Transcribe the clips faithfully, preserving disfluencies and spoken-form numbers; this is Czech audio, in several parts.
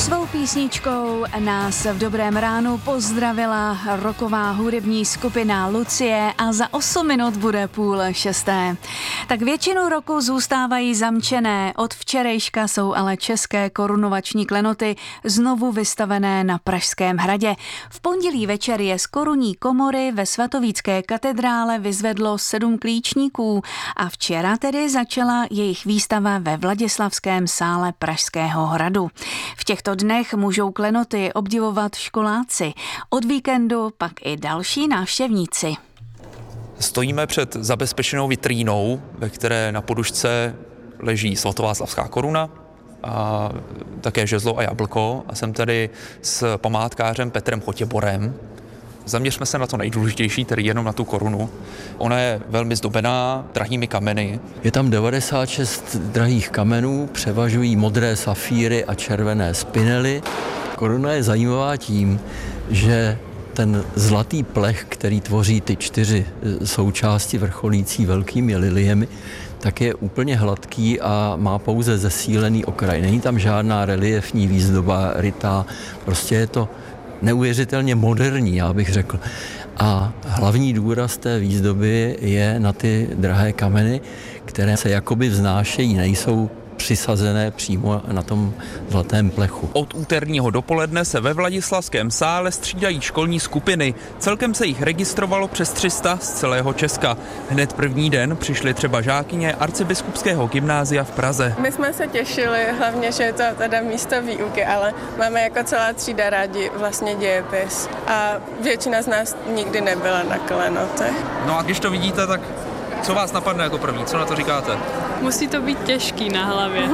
Svou písničkou nás v dobrém ránu pozdravila rocková hudební skupina Lucie a za osm minut bude půl šesté. Tak většinu roku zůstávají zamčené. Od včerejška jsou ale české korunovační klenoty znovu vystavené na Pražském hradě. V pondělí večer je z korunní komory ve svatovícké katedrále vyzvedlo sedm klíčníků a včera tedy začala jejich výstava ve Vladislavském sále Pražského hradu. V těchto dnech můžou klenoty obdivovat školáci. Od víkendu pak i další návštěvníci. Stojíme před zabezpečenou vitrínou, ve které na podušce leží svatováclavská koruna a také žezlo a jablko. A jsem tady s památkářem Petrem Chotěborem. Zaměřme se na to nejdůležitější, tedy jenom na tu korunu. Ona je velmi zdobená drahými kameny. Je tam devadesát šest drahých kamenů, převažují modré safíry a červené spinely. Koruna je zajímavá tím, že ten zlatý plech, který tvoří ty čtyři součásti vrcholící velkými liliemi, tak je úplně hladký a má pouze zesílený okraj. Není tam žádná reliefní výzdoba rytá, prostě je to neuvěřitelně moderní, já bych řekl. A hlavní důraz té výzdoby je na ty drahé kameny, které se jakoby vznášejí, nejsou přisazené přímo na tom zlatém plechu. Od úterního dopoledne se ve Vladislavském sále střídají školní skupiny. Celkem se jich registrovalo přes tři sta z celého Česka. Hned první den přišly třeba žákyně Arcibiskupského gymnázia v Praze. My jsme se těšili, hlavně, že je to teda místo výuky, ale máme jako celá třída rádi vlastně dějepis. A většina z nás nikdy nebyla na klenotech. No a když to vidíte, tak co vás napadne jako první? Co na to říkáte? Musí to být těžký na hlavě.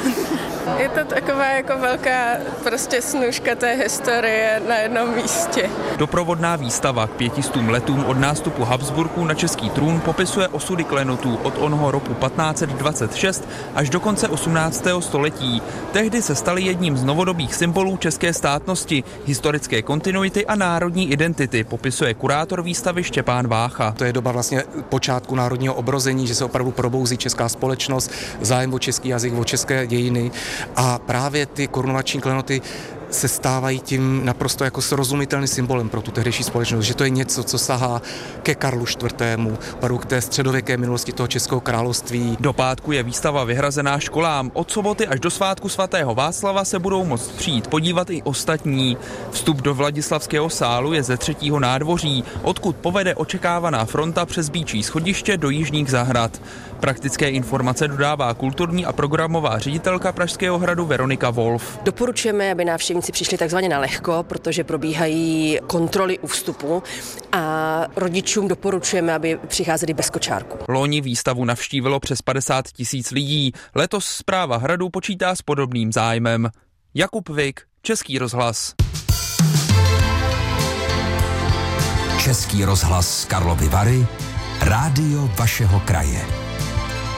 Je to taková jako velká prostě snůžka té historie na jednom místě. Doprovodná výstava k pětistům letům od nástupu Habsburků na český trůn popisuje osudy klenotů od onoho roku patnáct set dvacet šest až do konce osmnáctého století. Tehdy se staly jedním z novodobých symbolů české státnosti, historické kontinuity a národní identity, popisuje kurátor výstavy Štěpán Vácha. To je doba vlastně počátku národního obrození, že se opravdu probouzí česká společnost, zájem o český jazyk, o české dějiny. A právě ty korunovační klenoty se stávají tím naprosto jako srozumitelným symbolem pro tu tehdejší společnost, že to je něco, co sahá ke Karlu čtvrtému, opravdu k té středověké minulosti toho českého království. Do pátku je výstava vyhrazená školám. Od soboty až do svátku svatého Václava se budou moct přijít podívat i ostatní. Vstup do Vladislavského sálu je ze třetího nádvoří, odkud povede očekávaná fronta přes Býčí schodiště do Jižních zahrad. Praktické informace dodává kulturní a programová ředitelka Pražského hradu Veronika Wolf. Doporučujeme, aby návštěvníci přišli takzvaně na lehko, protože probíhají kontroly u vstupu a rodičům doporučujeme, aby přicházeli bez kočárku. Loni výstavu navštívilo přes padesát tisíc lidí. Letos správa hradu počítá s podobným zájmem. Jakub Vik, Český rozhlas. Český rozhlas Karlovy Vary, rádio vašeho kraje.